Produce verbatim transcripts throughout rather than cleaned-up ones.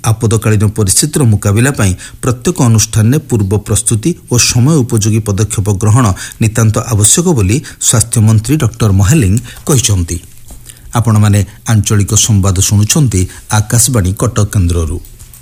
आपदकालीन परिस्थितिर मुकाबिला पई प्रत्येक अनुष्ठान ने पूर्व प्रस्तुति और समय उपयोगी पदक्षेप ग्रहण नितांत आवश्यक बोली स्वास्थ्य मंत्री डॉक्टर महालिंग कहिसंती। आपण माने आंचलिक संवाद शुणुछंती आकाशवाणी कटक केन्द्ररू।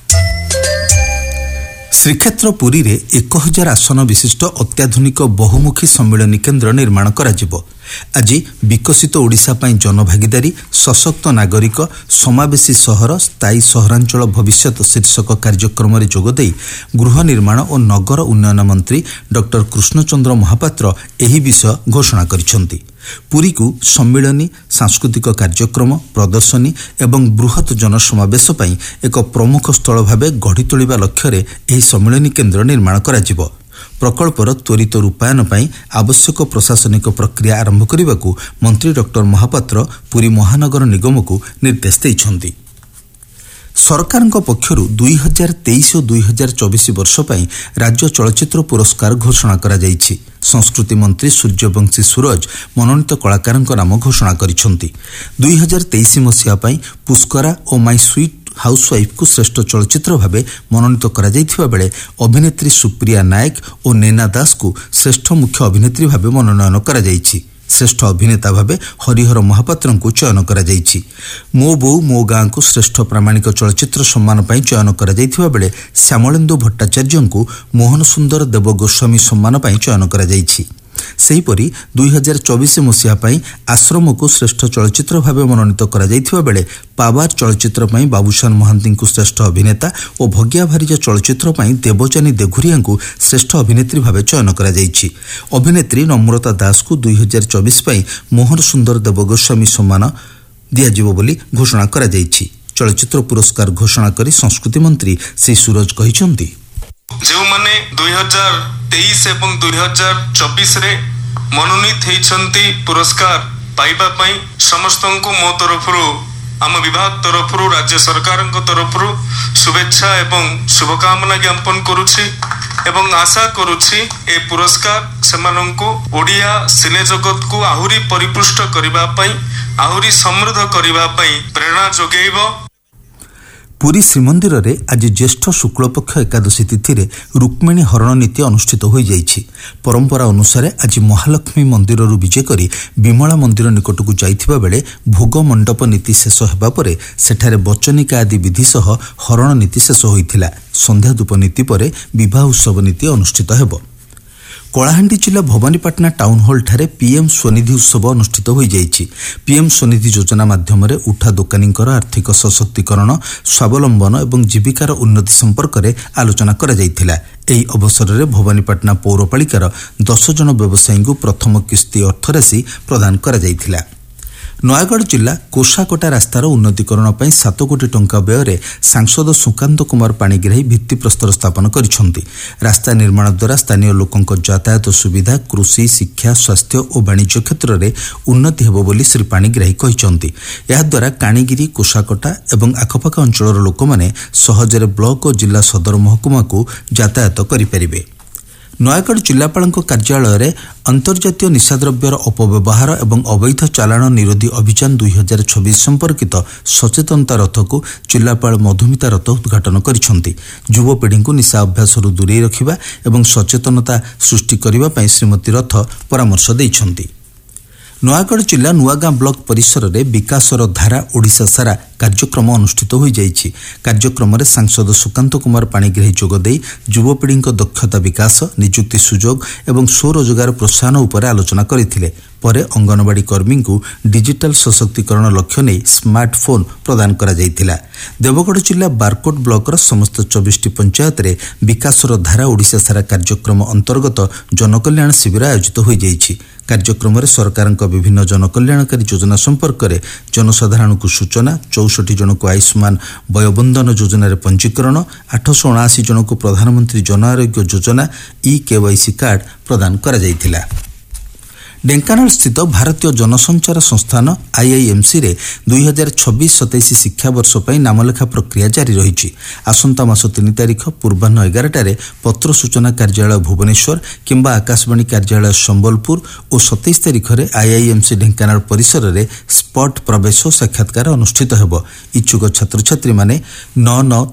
श्रीक्षेत्र पुरी रे एक हजार आसन विशिष्ट अत्याधुनिक बहुमुखी सम्मिलनी केन्द्र निर्माण कराजिबो। आज विकसित ओडिशा पई जनभागीदारी सशक्त नागरिक समावेशी सहर स्थायी सहरांचल भविष्यत शीर्षक कार्यक्रम रे जोगदेई गृह निर्माण और नगर उन्नयन मंत्री डॉक्टर कृष्णचंद्र महापात्र एही विषय घोषणा करिसंती। पुरी को सम्मिलनी सांस्कृतिक कार्यक्रम प्रदर्शनी एवं बृहत जनसमावेश पई एक प्रमुख स्थल भावे गढ़ी तोलिबा लक्ष्य रे एही सम्मिलनी केन्द्र निर्माण कराजिबो। प्रकल्पर त्वरित रूपायन पई आवश्यक प्रशासनिक प्रक्रिया आरंभ करने मंत्री डॉक्टर महापात्र पुरी महानगर निगम को निर्देश देइछंती। सरकार पक्षर दुई हजार तेईस और दुई हजार चौबीस वर्ष पई राज्य चलचित्र पुरस्कार घोषणा करा जाइछि। संस्कृति मंत्री सूर्यवंशी सूरज मनोनीत कलाकार नाम घोषणा करिसंती। दुई हजार तेईस मसीहा पई पुष्करा और माई स्वीट हाउसवाइफ को श्रेष्ठ चलचित्र भावे मनोनीत करा जाइथिबा बेले अभिनेत्री सुप्रिया नायक और नैना दास को श्रेष्ठ मुख्य अभिनेत्री भावे मनोनयन करा जाइछि। श्रेष्ठ अभिनेता भावे हरिहर महापात्र को चयन करा जाइछि। मो बो मो गाँ को श्रेष्ठ प्रामाणिक चलचित्र सम्मान पई चयन करा जाइथिबा बेले श्यामलेन्दु भट्टाचार्य को मोहन सुंदर देव गोस्वामी सम्मान पई चयन करा जाइछि। सेहीपरि दुई हजार चौबीस मसीहा पई आश्रम को श्रेष्ठ चलचित्र भावे मनोनीत करा जाइथिबा बेले पावार चलचित्र पई बाबूशान महांती को श्रेष्ठ अभिनेता और भगिया भारिजा चलचित्र पई देवजानी देघुरिया को श्रेष्ठ अभिनेत्री भावे चयन करा जाइछि। अभिनेत्री नम्रता दास को दुई हजार चौबीस पई मोहन सुंदर देव गोस्वामी सम्मान दियाजिबो बोली घोषणा करा जाइछि। चलचित्र पुरस्कार घोषणा करी संस्कृति मंत्री श्री सूरज कहिसंती, जो माने दुई हजार तेईस एवं दुई हजार चौबीस रे मनोनीत होइछंती पुरस्कार पाइबा पई समस्तन को मो तरफरु आम विभाग तरफरु राज्य सरकार तरफरु शुभेच्छा एवं शुभकामना ज्ञापन करुछि एवं आशा करुछि ए पुरस्कार सेमानंको ओडिया सिने जगत को आहुरी परिपुष्ट करिबा पई आहुरी समृद्ध करिबा पई प्रेरणा जोगेइबो। पुरी श्रीमंदिर रे आज ज्येष्ठ शुक्लपक्ष एकादशी तिथि रे रुक्मिणी हरण नीति अनुष्ठित हो जाइछि। परंपरा अनुसार आज महालक्ष्मी मंदिर रु विजय करी विमला मंदिर निकट को जाइथिबा बेले भोग मंडप नीति शेष हेबा परे सेठारे बचनिका आदि विधि सह हरण नीति शेष होइथिला। संध्या धूप नीति परे विवाह उत्सव नीति अनुष्ठित हेबो। कलाहांडी जिला भवानीपाटना टाउन हॉल ठारे पीएम स्वनिधि उत्सव अनुष्ठित हो जाइछि। पीएम स्वनिधि योजना माध्यम उठा दोकानींकर आर्थिक सशक्तिकरण स्वावलंबन एवं जीविकार उन्नति संपर्क में आलोचना करा जाइथिला। एही अवसर में भवानीपाटना पौरपालिकार दस जन व्यवसायी को प्रथम किस्ती अर्थराशि प्रदान करा जाइथिला। नयागढ़ जिला कोषाकोटा रास्तार उन्नतीकरण पर सात कोटी टंका व्यय सांसद सुकांत कुमार पाणिग्राही भित्तिप्रस्तर स्थापन करिसेंती। रास्ता निर्माण द्वारा स्थानीय लोकंक यातायात सुविधा कृषि शिक्षा स्वास्थ्य और वाणिज्य क्षेत्र में उन्नति हेबो बोली श्री पाणिग्राही कहिसेंती। एहा द्वारा काणीगिरी कोषाकोटा एवं आखपाख अंचलर लोक माने सहजरे ब्लॉक और जिला सदर महकुमा को यातायात करिपारिबे। नयागढ़ जिलापाल कार्यालय में अंतर्जातीय निशाद्रव्यर अपव्यवहार एवं अवैध चालाण निरोधी अभियान दुई हजार छब्बीस संपर्कित सचेतनता रथ को जिलापाल मधुमिता रथ उद्घाटन करिसेंती। युवपीढ़ी को निशा अभ्यास दूरे रखिबा एवं सचेतनता सृष्टि करने पर श्रीमती रथ परामर्श देइछंती। नयागढ़ जिला नुआगां ब्लॉक परिसर में विकासर धारा ओडिशा सारा कार्यक्रम अनुष्ठित हो जाइछि। कार्यक्रम में सांसद सुकांत कुमार पाणिग्राही जोगदेई युवपीढ़ी दक्षता विकास निजुक्ति सुजोग एवं स्वरोजगार प्रोत्साहन उपर आलोचना करथिले। परे अंगनवाड़ी कर्मी को डिजिटल सशक्तिकरण लक्ष्य नहीं स्मार्टफोन प्रदान करा जाइथिला। देवगढ़ जिला बारकोट ब्लॉकर समस्त चौबीस पंचायत रे विकासर धारा ओडिशा सारा कार्यक्रम अंतर्गत जनकल्याण शिविर आयोजित हो जाइछि। कार्यक्रम में सरकार विभिन्न जनकल्याणकारी योजना संपर्क में जनसाधारण को सूचना चौसठ जन को आयुष्मान वयोबंधन योजन पंजीकरण आठश अणाशी जन को प्रधानमंत्री Jan Arogya Yojana e KYC card प्रदान करा जाइथिला। ढेंकानाल स्थित भारतीय जनसंचार संस्थान आईआईएमसी रे दुई हजार छब्बीस सतैश शिक्षा वर्ष पर नामलेखा प्रक्रिया जारी रही। आसंता मास तीन तारिख पूर्वाह्न एगारटार पत्र सूचना कार्यालय भुवनेश्वर किंबा आकाशवाणी कार्यालय संबलपुर और सतैश तारिख में आईआईएमसी ढेंकानाल परिसर में स्पॉट प्रवेश साक्षात्कार अनुष्ठित हेब। इच्छुक छात्र छात्री माने नौ नौ